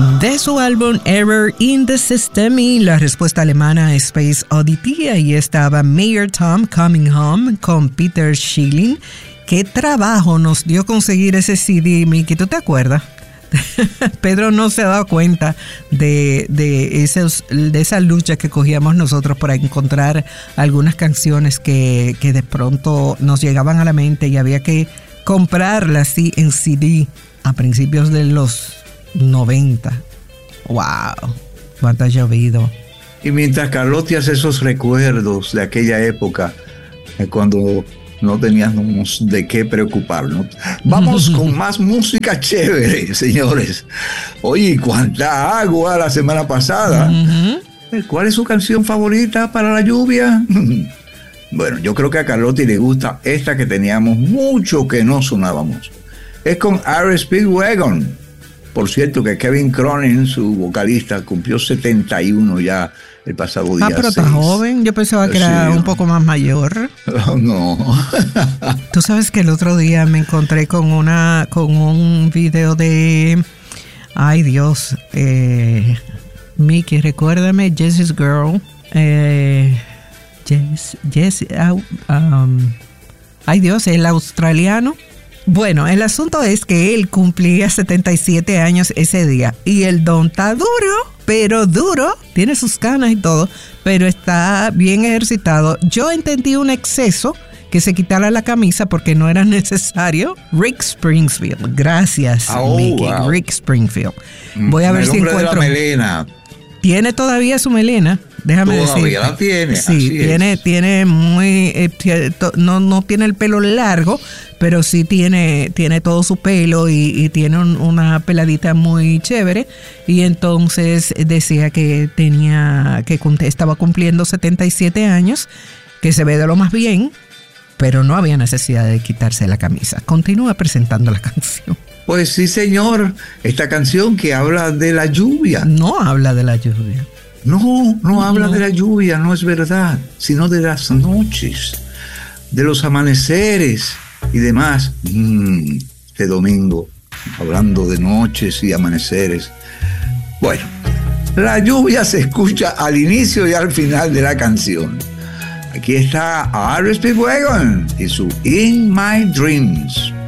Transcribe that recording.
de su álbum Error in the System, y la respuesta alemana Space Oddity. Ahí estaba Mayor Tom Coming Home con Peter Schilling. Qué trabajo nos dio conseguir ese CD, Mickey, ¿tú te acuerdas? Pedro no se ha dado cuenta de esa lucha que cogíamos nosotros para encontrar algunas canciones que de pronto nos llegaban a la mente y había que comprarlas así en CD a principios de los 90. ¡Wow! ¡Cuánto ha llovido! Y mientras Carlotti hace esos recuerdos de aquella época, cuando no teníamos de qué preocuparnos, vamos con más música chévere, señores. Oye, cuánta agua la semana pasada. ¿Cuál es su canción favorita para la lluvia? Bueno, yo creo que a Carlotti le gusta esta que teníamos mucho que no sonábamos. Es con Air Speedwagon. Por cierto, que Kevin Cronin, su vocalista, cumplió 71 ya el pasado día 6. Pero está joven. Yo pensaba que era un poco más mayor. No. Tú sabes que el otro día me encontré con un video de... Ay, Dios. Mickey, recuérdame, Jessie's Girl. Ay, Dios, el australiano. Bueno, el asunto es que él cumplía 77 años ese día y el don está duro, pero duro, tiene sus canas y todo, pero está bien ejercitado. Yo entendí un exceso, que se quitara la camisa porque no era necesario. Rick Springfield, gracias, Mickey. Wow. Rick Springfield. Voy a ver si encuentro. De la melena. ¿Tiene todavía su melena? Déjame decir. Todavía la tiene. Sí, tiene muy... no tiene el pelo largo, pero sí tiene todo su pelo y tiene una peladita muy chévere. Y entonces decía que estaba cumpliendo 77 años, que se ve de lo más bien, pero no había necesidad de quitarse la camisa. Continúa presentando la canción. Pues sí, señor. Esta canción que habla de la lluvia. No habla de la lluvia. No habla de la lluvia, no es verdad, sino de las noches, de los amaneceres y demás. Este domingo, hablando de noches y amaneceres. Bueno, la lluvia se escucha al inicio y al final de la canción. Aquí está Air Speedwagon y su In My Dreams.